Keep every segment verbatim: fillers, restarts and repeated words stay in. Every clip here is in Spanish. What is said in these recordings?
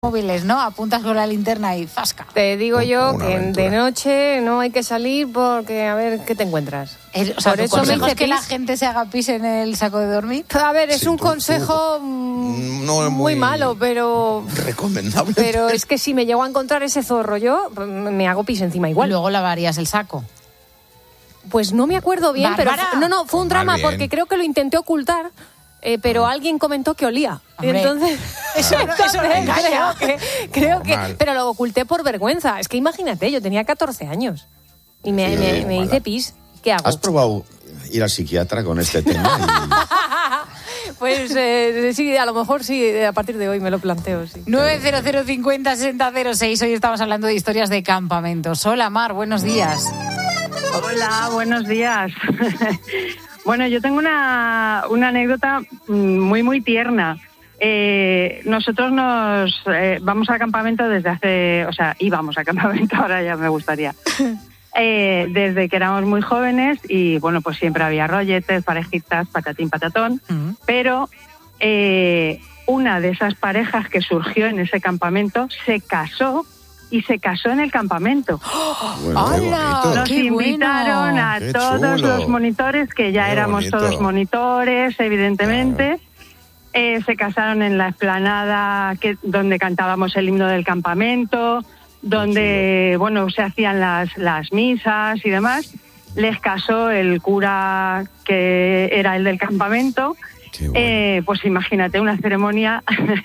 móviles, ¿no? Apuntas con la linterna y zasca. Te digo yo Una que aventura. de noche no hay que salir porque a ver qué te encuentras. El, o sea, Por ¿tu eso me consejo es dice que la pis. gente se haga pis en el saco de dormir? A ver, es Sí, un tú- consejo tú- mm, no es muy muy- malo, pero Recomendable. pero es que si me llego a encontrar ese zorro yo, me hago pis encima igual. Luego lavarías el saco. Pues no me acuerdo bien, Bárbara. pero no, no, fue un Más drama bien. porque creo que lo intenté ocultar, eh, pero alguien comentó que olía. Y Hombre. entonces, Eso no- eso no engaña. creo que, creo que, Normal. pero lo oculté por vergüenza. Es que imagínate, yo tenía catorce años y me, Sí, me, me mala. hice pis. ¿Qué hago? ¿Has probado ir al psiquiatra con este tema? Pues eh, sí, a lo mejor sí, a partir de hoy me lo planteo, sí. nueve cero cero cincuenta sesenta cero seis. Hoy estamos hablando de historias de campamentos. Hola, Mar, buenos días. Hola, buenos días. Bueno, yo tengo una, una anécdota muy, muy tierna. Eh, nosotros nos eh, vamos al campamento desde hace, o sea, íbamos al campamento, ahora ya me gustaría. Eh, desde que éramos muy jóvenes y, bueno, pues siempre había rolletes, parejitas, patatín, patatón. Mm. Pero eh, una de esas parejas que surgió en ese campamento se casó y se casó en el campamento. Bueno, qué ¡Hala! bonito. Nos ¡Qué invitaron bueno! a ¡Qué todos chulo! los monitores, que ya ¡Qué éramos bonito! todos monitores, evidentemente. Eh, se casaron en la explanada que, donde cantábamos el himno del campamento, donde, bueno, se hacían las, las misas y demás. Les casó el cura que era el del campamento. Qué bueno. Eh, pues imagínate una ceremonia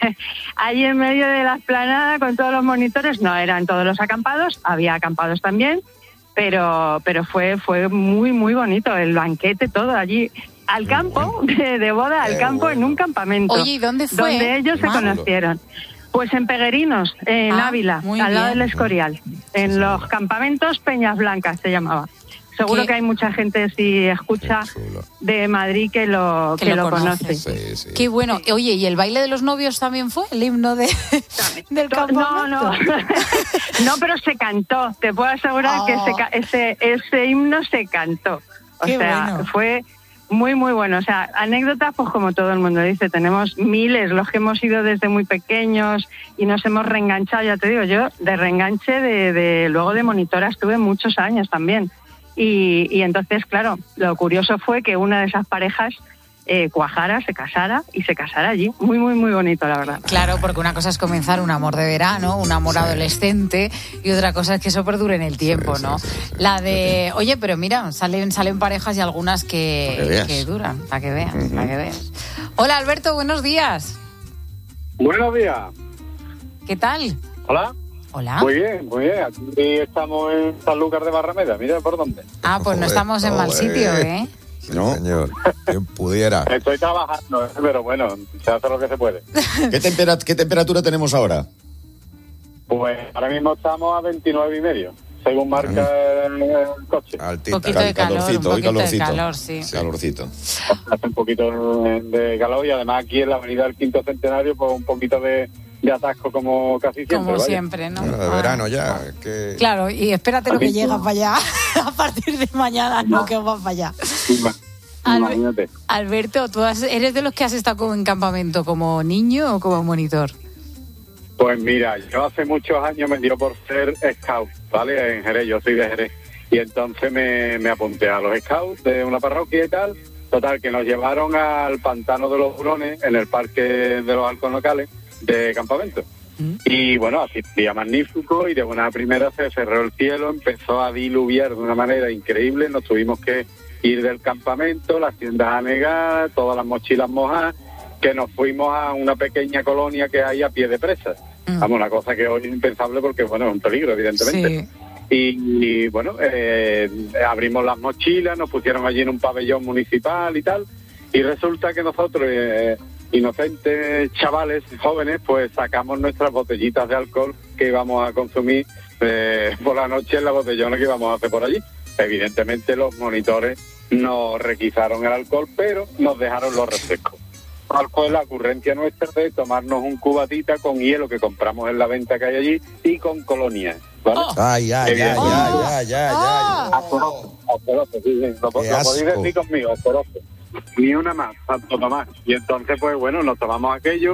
ahí en medio de la explanada con todos los monitores. No eran todos los acampados, había acampados también, pero pero fue fue muy muy bonito el banquete, todo allí al Qué campo, bueno. de, de boda al Qué campo bueno. en un campamento. Oye, ¿y dónde fue? Donde ellos se Mar? conocieron. Pues en Peguerinos, en Ah, Ávila, muy al lado bien. del Escorial, en los campamentos Peñas Blancas se llamaba. Seguro Qué- que hay mucha gente, si escucha, Qué chulo. de Madrid que lo, Que que lo lo conoce. conoce. Sí, sí. Qué bueno. Oye, ¿y el baile de los novios también fue el himno de, del No, campamento? no, no, pero se cantó. Te puedo asegurar Oh. que ese, ca- ese, ese himno se cantó. O Qué sea, bueno. fue muy, muy bueno. O sea, anécdotas, pues como todo el mundo dice, tenemos miles, los que hemos ido desde muy pequeños y nos hemos reenganchado. Ya te digo, yo de reenganche, de, de luego de monitora estuve muchos años también. Y, y entonces, claro, lo curioso fue que una de esas parejas eh, cuajara, se casara y se casara allí. Muy, muy, muy bonito, la verdad. Claro, porque una cosa es comenzar un amor de verano, un amor adolescente, y otra cosa es que eso perdure en el tiempo, Sí, ¿no? sí, sí, sí. La de, oye, pero mira, salen salen parejas y algunas que, Para que veas. que duran, para que veas, para que veas. Hola, Alberto, buenos días. Buenos días. ¿Qué tal? Hola. Hola. Muy bien, muy bien. Aquí estamos en Sanlúcar de Barrameda. Mira por dónde. Ah, pues no Joder, estamos en mal joder. sitio, ¿eh? Sí, no, señor. ¿Quién pudiera? Estoy trabajando, ¿eh? Pero bueno, se hace lo que se puede. ¿Qué, tempera- ¿Qué temperatura tenemos ahora? Pues ahora mismo estamos a veintinueve y medio, según marca el, el coche. Altita. Un poquito de calor, un calorcito, hoy poquito de calorcito. calor, sí. Calorcito. Hace un poquito de calor y además aquí en la avenida del Quinto Centenario, pues un poquito de, de atasco como casi siempre. Como vaya. siempre, ¿no? Bueno, de Ah. verano ya. Que... Claro, y espérate lo que Aquí- llega para allá. A partir de mañana, no que va para allá. Ima- Albe- Imagínate. Alberto, ¿tú has- eres de los que has estado como en campamento como niño o como monitor? Pues mira, yo hace muchos años me dio por ser scout, ¿vale? En Jerez, yo soy de Jerez. Y entonces me, me apunté a los scouts de una parroquia y tal. Total, que nos llevaron al pantano de los Hurones, en el parque de los halcones locales, de campamento. ¿Mm? Y bueno, así un día magnífico y de buena primera se cerró el cielo, empezó a diluviar de una manera increíble, nos tuvimos que ir del campamento, las tiendas anegadas, todas las mochilas mojadas, que nos fuimos a una pequeña colonia que hay a pie de presa. Mm. Vamos, una cosa que hoy es impensable porque, bueno, es un peligro, evidentemente. Y, y, bueno, eh, abrimos las mochilas, nos pusieron allí en un pabellón municipal y tal, y resulta que nosotros, eh, inocentes chavales, jóvenes, pues sacamos nuestras botellitas de alcohol que íbamos a consumir eh, por la noche en la botellona que íbamos a hacer por allí. Evidentemente los monitores nos requisaron el alcohol, pero nos dejaron los refrescos. ¿Cuál fue la ocurrencia nuestra de tomarnos un cubatita con hielo que compramos en la venta que hay allí y con colonia? ¿Vale? Oh. Ay, ay, ay, ay, Oh. ay, ay, ay. Oh. Asqueroso, asqueroso, sí, sí, lo, Qué lo asco. podéis decir conmigo, asqueroso. Ni una más, tanto más. Y entonces, pues bueno, nos tomamos aquello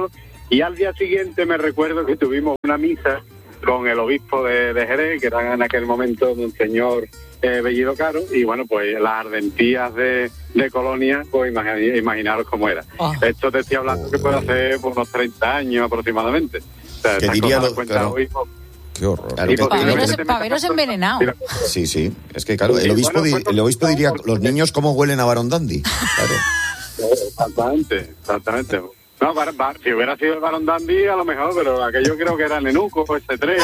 Y al día siguiente me recuerdo que tuvimos una misa con el obispo de, de Jerez, que era en aquel momento Monseñor eh, Bellido Caro, y bueno, pues las ardentías de, de Colonia, pues imagin, imaginaros cómo era. Oh. Esto te estoy hablando oh, que puede hacer por unos treinta años aproximadamente. O sea, ¿Qué diría lo, claro. hoy, Qué horror. Claro, que, paveros, paveros envenenado. Sí, sí. Es que, claro, el obispo, di, el obispo diría, los niños cómo huelen a Barón Dandy. Claro. Exactamente, exactamente. No, bar, bar, si hubiera sido el Barón Dandy, a lo mejor, pero aquello creo que era Nenuco, ese tres.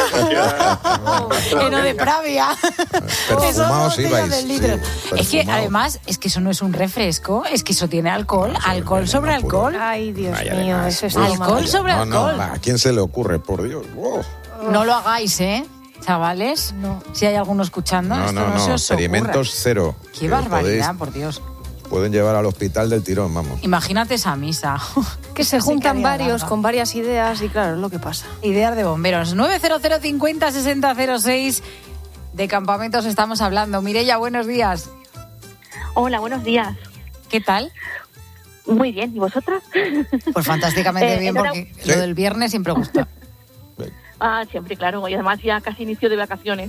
Eno de Pravia. Perfumados ibais. Sí, es que, además, es que eso no es un refresco, es que eso tiene alcohol, no, alcohol sobre no, alcohol. Ay, Dios Ay, mío, además, eso es alcohol mal. sobre no, alcohol. No, ¿a quién se le ocurre, por Dios? Wow. No lo hagáis, ¿eh? Chavales, no. Si hay alguno escuchando, no, esto no, no, no se os experimentos ocurra. Cero. Qué barbaridad, podéis, por Dios. Pueden llevar al hospital del tirón, vamos. Imagínate esa misa. Que se juntan varios larga. Con varias ideas y claro, es lo que pasa. Ideas de bomberos. nueve cero cero cincuenta sesenta cero seis. De campamentos estamos hablando. Mireia, buenos días. Hola, buenos días. ¿Qué tal? Muy bien, ¿y vosotras? Pues fantásticamente eh, bien, porque ¿sí? Lo del viernes siempre gusta. Ah, siempre, claro, y además ya casi inicio de vacaciones.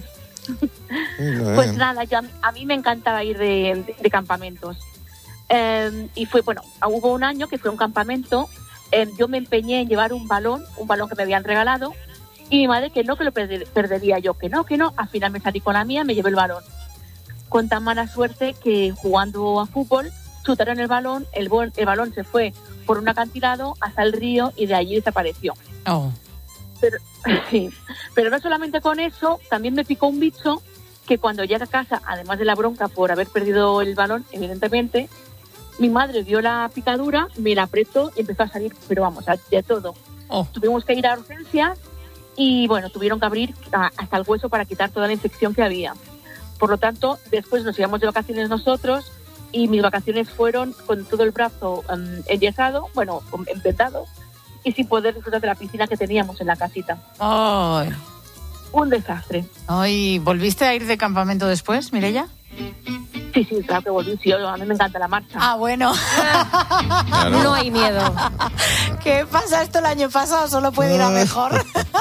Pues nada, yo, a mí me encantaba ir de, de, de campamentos. Eh, y fue, bueno, hubo un año que fue un campamento, eh, yo me empeñé en llevar un balón, un balón que me habían regalado, y mi madre que no, que lo perder, perdería yo, que no, que no, al final me salí con la mía, me llevé el balón. Con tan mala suerte que jugando a fútbol, chutaron el balón, el, bol, el balón se fue por un acantilado hasta el río y de allí desapareció. Oh. Pero, sí, pero no solamente con eso, también me picó un bicho que cuando llegué a casa, además de la bronca por haber perdido el balón, evidentemente, mi madre vio la picadura, me la apretó y empezó a salir, pero vamos, de todo. Oh. Tuvimos que ir a urgencias y, bueno, tuvieron que abrir a, hasta el hueso para quitar toda la infección que había. Por lo tanto, después nos íbamos de vacaciones nosotros y mis vacaciones fueron con todo el brazo um, enyesado, bueno, empetado, y sin poder disfrutar de la piscina que teníamos en la casita. Ay. Un desastre. Ay, ¿volviste a ir de campamento después, Mireia? Sí, sí, claro que volví. Sí, a mí me encanta la marcha. Ah, bueno. Claro. No hay miedo. ¿Qué pasa esto el año pasado? Solo puede ir a mejor.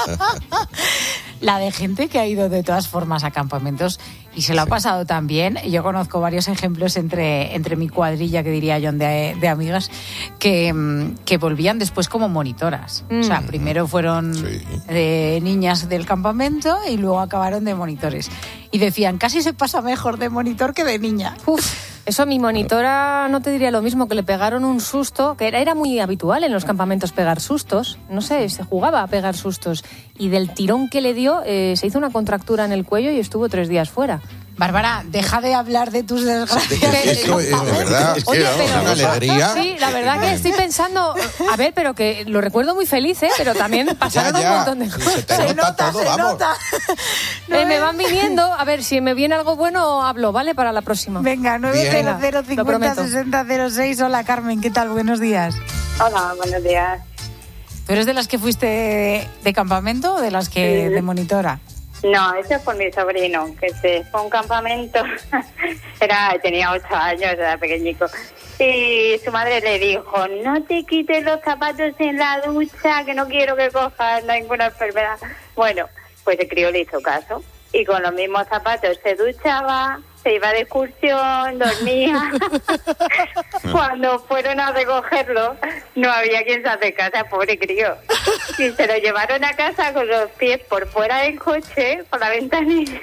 La de gente que ha ido de todas formas a campamentos y se lo ha pasado tan bien. Yo conozco varios ejemplos entre, entre mi cuadrilla, que diría yo, de, de amigas, que, que volvían después como monitoras. Mm. O sea, primero fueron sí. de niñas del campamento y luego acabaron de monitores. Y decían, casi se pasa mejor de monitor que de niña. Uf. Eso a mi monitora no te diría lo mismo, que le pegaron un susto, que era, era muy habitual en los campamentos pegar sustos, no sé, se jugaba a pegar sustos, y del tirón que le dio eh, se hizo una contractura en el cuello y estuvo tres días fuera. Bárbara, deja de hablar de tus desgracias. Esto es de verdad, es que Oye, pero, una alegría. Sí, la verdad que estoy pensando, a ver, pero que lo recuerdo muy feliz, ¿eh? Pero también pasaron ya, ya. un montón de cosas. Se, te se nota, nota, todo, se vamos. nota. No eh, me van viniendo, a ver, si me viene algo bueno, hablo, ¿vale? Para la próxima. Venga, nueve cero cero cincuenta sesenta cero seis. Hola, Carmen, ¿qué tal? Buenos días. Hola, buenos días. ¿Tú eres de las que fuiste de campamento o de las que sí. de monitora? No, eso es por mi sobrino, que se fue a un campamento, era tenía ocho años, era pequeñico, y su madre le dijo, no te quites los zapatos en la ducha, que no quiero que cojas ninguna enfermedad. Bueno, pues el crío le hizo caso, y con los mismos zapatos se duchaba, se iba de excursión, dormía. Cuando fueron a recogerlo, no había quien se acercase, pobre crío. Y se lo llevaron a casa con los pies por fuera del coche, por la ventanilla.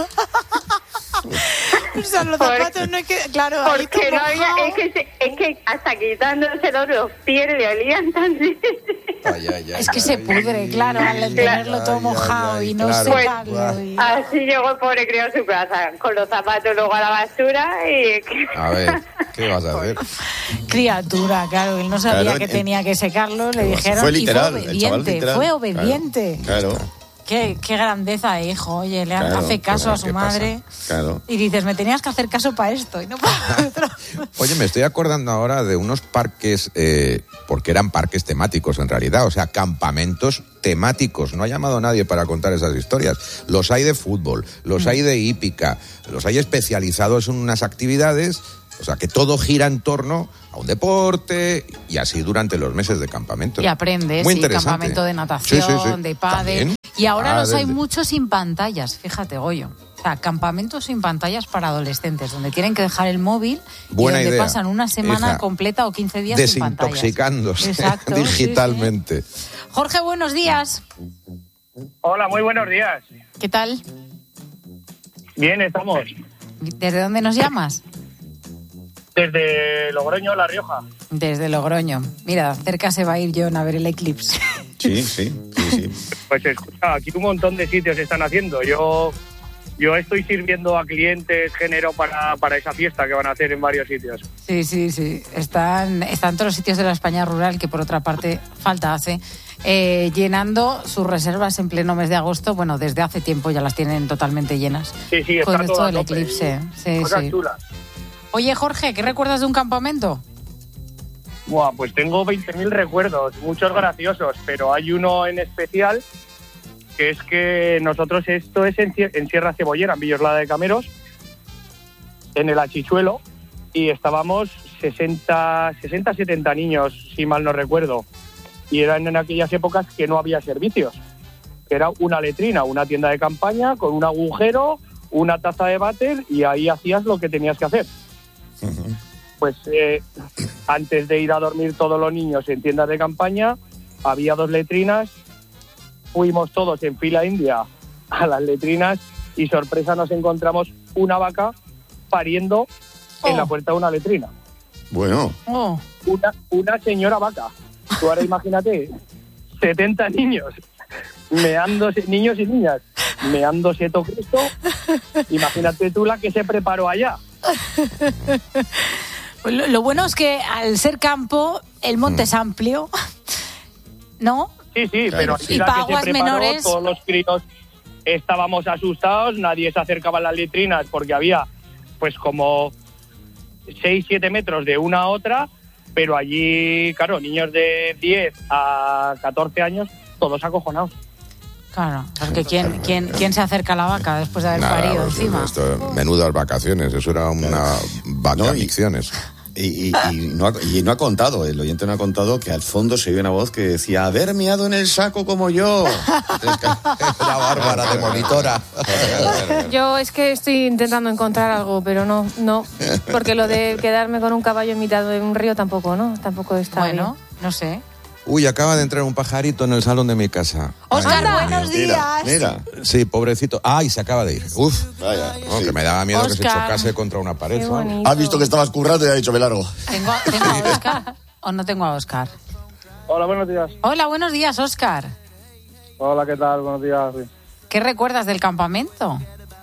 O sea, los zapatos no es que... Claro, porque no había... Es que, se, es que hasta quitándoselo los pies le olían tan... Ay, ay, ay, es que ay, se ay, pudre, claro, al ay, tenerlo ay, todo ay, mojado ay, y no claro. secarlo. Y... Así llegó el pobre crío a su casa, con los zapatos luego a la basura y... A ver, ¿qué vas a hacer? Criatura, claro, él no sabía claro, que el, tenía que secarlo, le dijeron fue literal, y fue obediente, literal, fue obediente. Claro. claro. Qué, qué grandeza de hijo, oye, le claro, hace caso claro, a su madre claro. y dices, me tenías que hacer caso para esto y no para otro. Oye, me estoy acordando ahora de unos parques, eh, porque eran parques temáticos en realidad, o sea, campamentos temáticos. No ha llamado nadie para contar esas historias. Los hay de fútbol, los mm. hay de hípica, los hay especializados en unas actividades O sea, que todo gira en torno a un deporte y así durante los meses de campamento. Y aprendes, Muy sí, interesante. campamento de natación, sí, sí, sí. de pádel. También. Y ahora Ah, los hay desde- muchos sin pantallas, fíjate, Goyo. O sea, campamentos sin pantallas para adolescentes, donde tienen que dejar el móvil Buena y donde idea. pasan una semana Hija, completa o quince días sin pantallas. Desintoxicándose Exacto, sí, digitalmente. sí. Jorge, buenos días. Hola, muy buenos días. ¿Qué tal? Bien, estamos. ¿Desde dónde nos llamas? Desde Logroño, La Rioja. Desde Logroño. Mira, cerca se va a ir John a ver el eclipse. Sí, sí, sí, sí. Pues escucha, aquí un montón de sitios se están haciendo. Yo yo estoy sirviendo a clientes género para, para esa fiesta que van a hacer en varios sitios. Sí, sí, sí. Están, están todos los sitios de la España rural, que por otra parte falta hace, eh, llenando sus reservas en pleno mes de agosto. Bueno, desde hace tiempo ya las tienen totalmente llenas. Sí, sí, está con todo esto a del tope. eclipse. Sí, Cosas sí. chulas. Oye, Jorge, ¿qué recuerdas de un campamento? Buah, pues tengo veinte mil recuerdos, muchos graciosos, pero hay uno en especial que es que nosotros, esto es en, Cier- en Sierra Cebollera, en Villoslada de Cameros, en el Achichuelo, y estábamos sesenta, sesenta, setenta niños, si mal no recuerdo, y eran en aquellas épocas que no había servicios, que era una letrina, una tienda de campaña con un agujero, una taza de váter, y ahí hacías lo que tenías que hacer. Ujú. Pues eh, antes de ir a dormir todos los niños en tiendas de campaña, había dos letrinas, fuimos todos en fila india a las letrinas y sorpresa nos encontramos una vaca pariendo en Oh. la puerta de una letrina. Bueno, Oh, Una, una señora vaca. Tú ahora imagínate, setenta niños, meándose, niños y niñas, meándose todo Cristo. Imagínate tú la que se preparó allá. pues lo, lo bueno es que al ser campo, el monte es amplio, ¿no? Sí, sí, Claro, pero sí. aquí Y la para que se aguas preparó, menores. todos los críos estábamos asustados, nadie se acercaba a las letrinas porque había pues como seis, siete metros de una a otra, pero allí, claro, niños de diez a catorce años, todos acojonados. Claro, porque ¿quién, quién, quién se acerca a la vaca después de haber Nada, parido pues, encima? esto, menudas vacaciones, eso era una vacamicciones. y, y, y, no ha, y no ha contado, el oyente no ha contado que al fondo se oye una voz que decía, haber meado en el saco como yo. Entonces, La Bárbara de monitora. Yo es que estoy intentando encontrar algo, pero no, no. Porque lo de quedarme con un caballo en mitad de un río tampoco, ¿no? Tampoco está Bueno, bien. no sé. Uy, acaba de entrar un pajarito en el salón de mi casa. Óscar, Ay, buenos Dios mío. días. mira, Sí, pobrecito. Ay, se acaba de ir. Uf, vaya. no, sí. que me daba miedo que se Óscar. chocase contra una pared. Qué ¿sabes? bonito. Ha visto que estabas currando y ha dicho, me largo. ¿Tengo, tengo a Óscar o no tengo a Óscar? Hola, buenos días. Hola, buenos días, Óscar. Hola, ¿qué tal? Buenos días. ¿Qué recuerdas del campamento?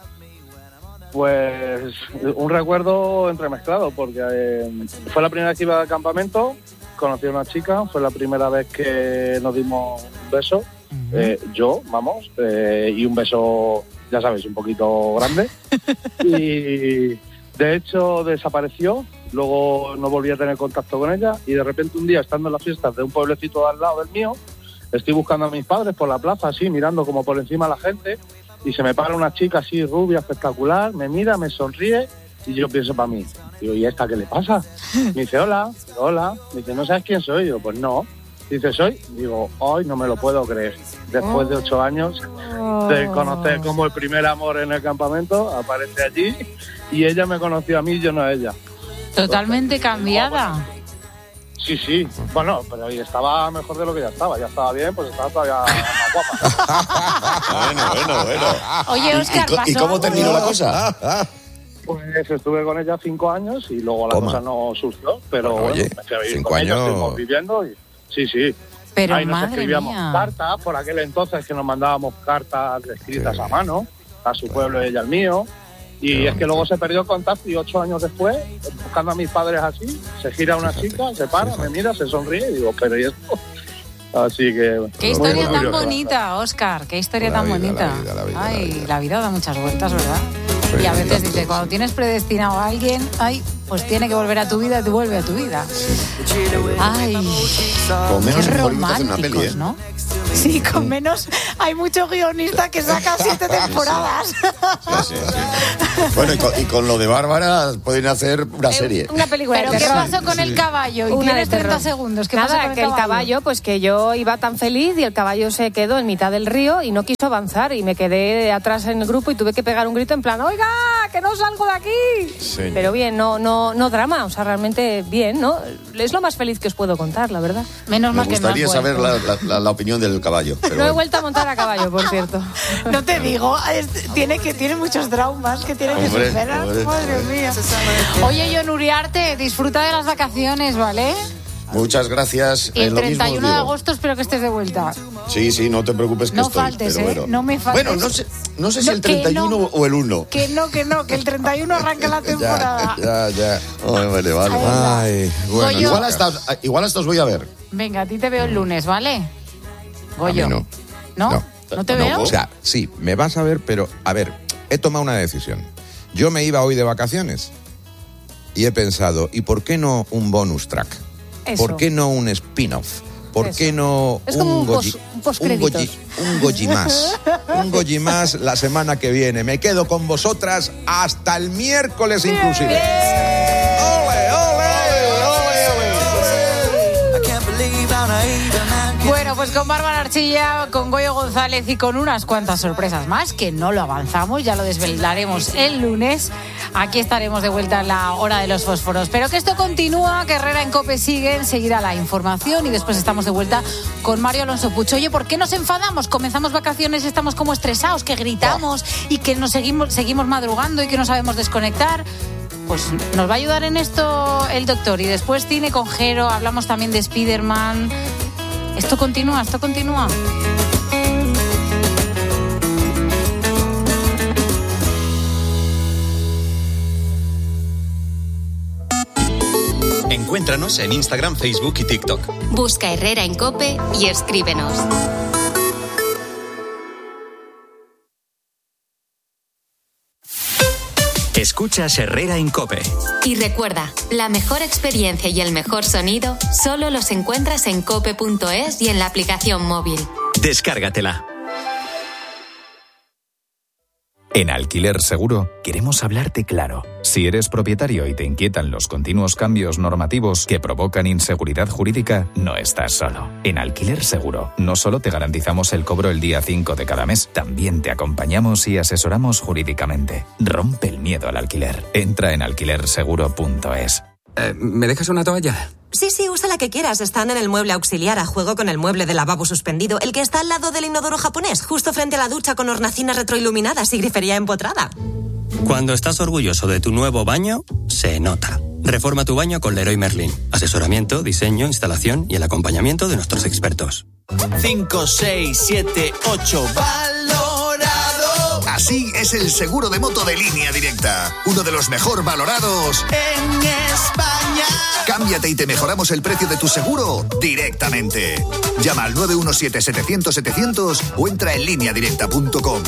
Pues un recuerdo entremezclado, porque eh, fue la primera vez que iba al campamento, conocí a una chica, fue la primera vez que nos dimos un beso, eh, yo, vamos, eh, y un beso, ya sabéis, un poquito grande. Y de hecho desapareció, luego no volví a tener contacto con ella, y de repente un día, estando en las fiestas de un pueblecito de al lado del mío, estoy buscando a mis padres por la plaza, así, mirando como por encima a la gente, y se me para una chica así rubia, espectacular, me mira, me sonríe y yo pienso para mí, digo, ¿y a esta qué le pasa? Me dice, hola, hola, me dice, ¿no sabes quién soy? Digo, pues no. Dice, ¿soy? Digo, hoy no me lo puedo creer. Después de ocho años de conocer como el primer amor en el campamento, aparece allí y ella me conoció a mí y yo no a ella. Totalmente cambiada. Sí, sí, bueno, pero ahí estaba mejor de lo que ya estaba, ya estaba bien, pues estaba todavía más guapa. Bueno, bueno, bueno. Oye, ¿Y- Óscar, y, co- pasó ¿y cómo algo? terminó la cosa? Pues estuve con ella cinco años y luego la Toma. cosa no surgió, pero Bueno, bueno, oye, me fui a vivir cinco con ella, años- estuvimos viviendo y sí, sí. Pero Ahí nos madre escribíamos mía. cartas, por aquel entonces que nos mandábamos cartas escritas a mano, a su pueblo y ella al mío. Y Qué es que luego se perdió el contacto y ocho años después, buscando a mis padres así, se gira una Fíjate, chica, se para, fíjate. me mira, se sonríe y digo, pero ¿y esto? Así que... Qué muy historia tan curioso. bonita, Óscar, qué historia La tan vida, bonita. la vida, la vida, ay, la vida. la vida da muchas vueltas, ¿verdad? Sí, y a veces tanto. dice, cuando tienes predestinado a alguien, ay, pues tiene que volver a tu vida y te vuelve a tu vida. Ay, Con menos qué es bonito hacer una peli, románticos, ¿eh? ¿no? Sí, con menos hay mucho guionista que saca siete temporadas. Sí, sí, sí. Bueno, y con, y con lo de Bárbara pueden hacer una serie. Una película ¿Pero de qué terror. pasó con el caballo? Y Una tienes de terror. treinta segundos. ¿Qué pasó Nada, con el que el caballo? caballo, pues que yo iba tan feliz y el caballo se quedó en mitad del río y no quiso avanzar y me quedé atrás en el grupo y tuve que pegar un grito en plan, oiga, que no salgo de aquí. Sí. Pero bien, no, no, no drama, o sea, realmente bien, ¿no? Es lo más feliz que os puedo contar, la verdad. Menos Me mal que no has gustaría saber vuelto. la, la- la opinión del caballo. Pero No he bueno. vuelto a montar a caballo, por cierto. No te digo, es- tiene que tiene muchos traumas que tiene que Hombre, superar. hombre. Madre mía. Oye, Jon Uriarte, disfruta de las vacaciones, ¿vale? Muchas gracias. Y el Eh, lo mismo treinta y uno os de digo. agosto espero que estés de vuelta. Sí, sí, no te preocupes que No estoy. faltes, pero ¿eh? bueno. No me faltes. Bueno, no sé, no sé si No, el que treinta y uno no. o el uno. Que no, que no, que el treinta y uno arranca la temporada. Ya, ya. Ay, vale, vale. Ay, bueno. Goyo. Igual hasta, igual hasta os voy a ver. Venga, a ti te veo el lunes, ¿vale? Goyo. A mí no. ¿No? No. ¿No te No, veo? o sea, sí, me vas a ver, pero a ver, he tomado una decisión. Yo me iba hoy de vacaciones y he pensado, ¿y por qué no un bonus track? Eso. ¿Por qué no un spin-off? ¿Por Eso. qué no Es como un Goyi- pos- un postcréditos. Goyi- un Goyi más? Un Goyi más la semana que viene. Me quedo con vosotras hasta el miércoles inclusive. ¡Ole, ole, ole, ole! Bueno, pues con Bárbara Archilla, con Goyo González y con unas cuantas sorpresas más, que no lo avanzamos, ya lo desvelaremos el lunes. Aquí estaremos de vuelta en la hora de los fósforos. Pero que esto continúa, que Herrera en COPE sigue, seguirá la información y después estamos de vuelta con Mario Alonso Pucho. Oye, ¿por qué nos enfadamos? Comenzamos vacaciones y estamos como estresados, que gritamos y que nos seguimos, seguimos madrugando y que no sabemos desconectar. Pues nos va a ayudar en esto el doctor. Y después cine con Jero, hablamos también de Spiderman. Esto continúa, esto continúa. Encuéntranos en Instagram, Facebook y TikTok. Busca Herrera en COPE y escríbenos. Escuchas Herrera en COPE. Y recuerda, la mejor experiencia y el mejor sonido solo los encuentras en cope punto es y en la aplicación móvil. Descárgatela. En Alquiler Seguro queremos hablarte claro. Si eres propietario y te inquietan los continuos cambios normativos que provocan inseguridad jurídica, no estás solo. En Alquiler Seguro no solo te garantizamos el cobro el día cinco de cada mes, también te acompañamos y asesoramos jurídicamente. Rompe el miedo al alquiler. Entra en alquiler seguro punto es. Eh, ¿Me dejas una toalla? Sí, sí, usa la que quieras. Están en el mueble auxiliar a juego con el mueble de lavabo suspendido, el que está al lado del inodoro japonés, justo frente a la ducha con hornacinas retroiluminadas y grifería empotrada. Cuando estás orgulloso de tu nuevo baño, se nota. Reforma tu baño con Leroy Merlin. Asesoramiento, diseño, instalación y el acompañamiento de nuestros expertos. cinco, seis, siete, ocho. ¡Valorado! Así es el seguro de moto de Línea Directa. Uno de los mejor valorados en España. Cámbiate y te mejoramos el precio de tu seguro directamente. Llama al nueve uno siete, setecientos, setecientos o entra en línea directa punto com.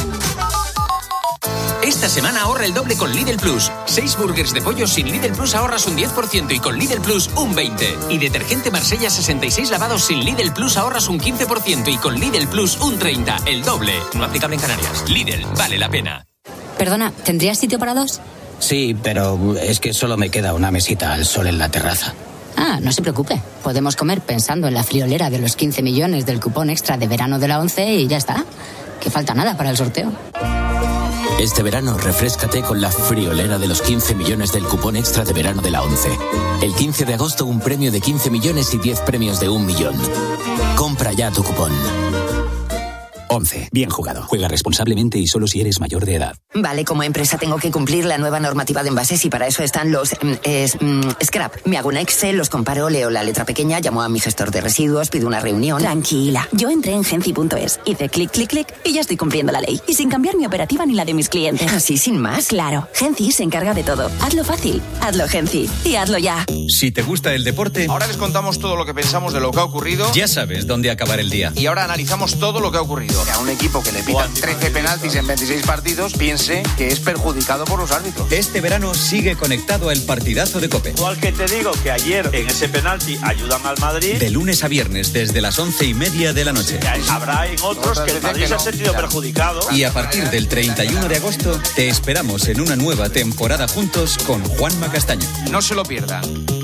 Esta semana ahorra el doble con Lidl Plus. Seis burgers de pollo sin Lidl Plus ahorras un diez por ciento y con Lidl Plus un veinte por ciento. Y detergente Marsella sesenta y seis lavados sin Lidl Plus ahorras un quince por ciento y con Lidl Plus un treinta por ciento. El doble. No aplicable en Canarias. Lidl, vale la pena. Perdona, ¿tendrías sitio para dos? Sí, pero es que solo me queda una mesita al sol en la terraza. Ah, no se preocupe. Podemos comer pensando en la friolera de los quince millones del cupón extra de verano de la ONCE y ya está. Que falta nada para el sorteo. Este verano, refréscate con la friolera de los quince millones del cupón extra de verano de la ONCE. El quince de agosto, un premio de quince millones y diez premios de un millón. Compra ya tu cupón. once. Bien jugado. Juega responsablemente y solo si eres mayor de edad. Vale, como empresa tengo que cumplir la nueva normativa de envases y para eso están los mm, es, mm, scrap. Me hago un Excel, los comparo, leo la letra pequeña, llamo a mi gestor de residuos, pido una reunión. Tranquila, yo entré en Genci punto es, hice clic, clic, clic y ya estoy cumpliendo la ley. Y sin cambiar mi operativa ni la de mis clientes. ¿Así sin más? Claro, Genci se encarga de todo. Hazlo fácil, hazlo Genci y hazlo ya. Si te gusta el deporte, ahora les contamos todo lo que pensamos de lo que ha ocurrido. Ya sabes dónde acabar el día. Y ahora analizamos todo lo que ha ocurrido. partido a un equipo que le pitan trece penaltis en veintiséis partidos piense que es perjudicado por los árbitros. Este verano sigue conectado al partidazo de COPE. Igual que te digo que ayer en ese penalti ayudan al Madrid. De lunes a viernes desde las once y media de la noche. Habrá en otros que el Madrid se ha sentido perjudicado. Y a partir del treinta y uno de agosto te esperamos en una nueva temporada juntos con Juanma Castaño. No se lo pierdan.